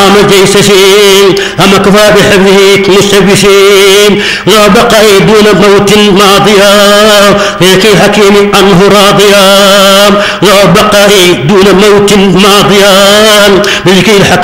مجيسسين أما كفى بحبه مستبشين لا بقى دون موت ماضيا فيك الحكيم عنه راضيا لا بقى دون موت ماضيا فيك الحكيم